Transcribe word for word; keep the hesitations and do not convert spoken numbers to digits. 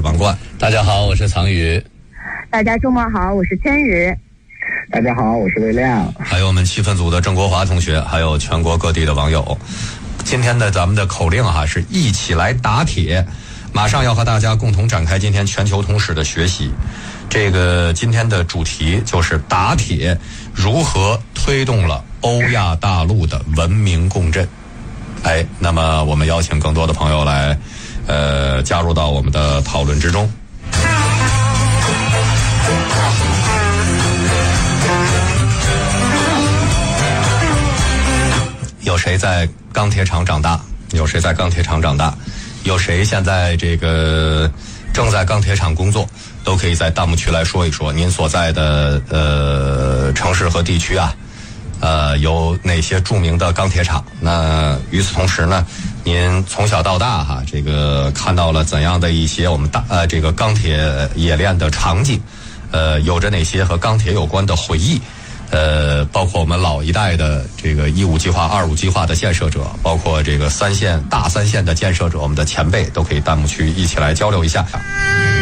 王冠。 大家好，我是藏宇。 大家周末好，我是千羽。 大家好，我是魏亮。 还有我们气氛组的郑国华同学，还有全国各地的网友。今天的咱们的口令哈是一起来打铁，马上要和大家共同展开今天全球通史的学习。这个今天的主题就是打铁如何推动了欧亚大陆的文明共振。哎，那么我们邀请更多的朋友来呃加入到我们的讨论之中。有谁在钢铁厂长大？有谁在钢铁厂长大？有谁现在这个正在钢铁厂工作？都可以在弹幕区来说一说您所在的呃城市和地区啊，呃有哪些著名的钢铁厂？那与此同时呢，您从小到大哈，这个看到了怎样的一些我们大呃这个钢铁冶炼的场景？呃，有着哪些和钢铁有关的回忆？呃，包括我们老一代的这个一五计划、二五计划的建设者，包括这个三线大三线的建设者，我们的前辈都可以弹幕区一起来交流一下。